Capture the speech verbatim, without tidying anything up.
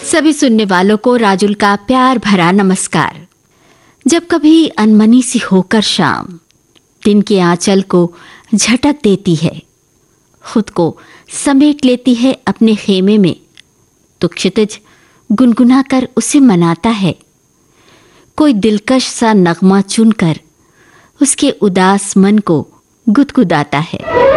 सभी सुनने वालों को राजुल का प्यार भरा नमस्कार। जब कभी अनमनी सी होकर शाम दिन के आंचल को झटक देती है, खुद को समेट लेती है अपने खेमे में, तो क्षितिज गुनगुना कर उसे मनाता है। कोई दिलकश सा नगमा चुनकर उसके उदास मन को गुदगुदाता है।